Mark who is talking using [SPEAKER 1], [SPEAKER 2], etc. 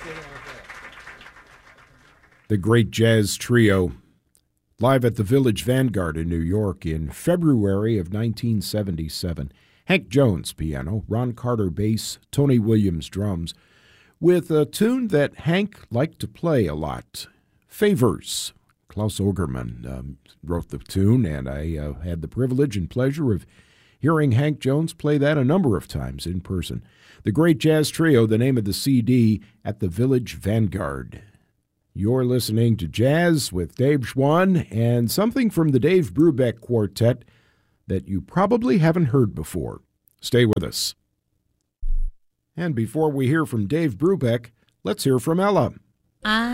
[SPEAKER 1] The great jazz trio, live at the Village Vanguard in New York in February of 1977. Hank Jones, piano, Ron Carter, bass, Tony Williams, drums, with a tune that Hank liked to play a lot, Favors. Klaus Ogerman wrote the tune, and I had the privilege and pleasure of hearing Hank Jones play that a number of times in person. The Great Jazz Trio, the name of the CD, at the Village Vanguard. You're listening to Jazz with Dave Schwann and something from the Dave Brubeck Quartet that you probably haven't heard before. Stay with us. And before we hear from Dave Brubeck, let's hear from Ella.